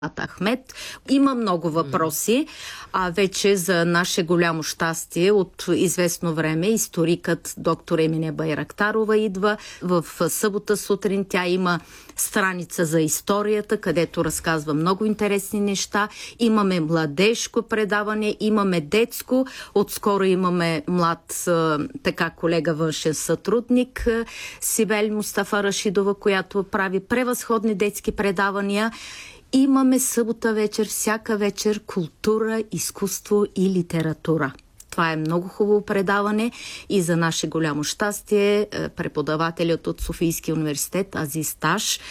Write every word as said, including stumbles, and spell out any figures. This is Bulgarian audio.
Ахмед. Има много въпроси, а вече за наше голямо щастие от известно време историкът доктор Емине Байрактарова идва. В събота сутрин тя има страница за историята, където разказва много интересни неща. Имаме младежко предаване, имаме детско. Отскоро имаме млад така колега външен сътрудник Сибел Мустафа Рашидова, която прави превъзходни детски предавания. Имаме събота вечер, всяка вечер култура, изкуство и литература. Това е много хубаво предаване и за наше голямо щастие преподавателят от Софийския университет Азис Таш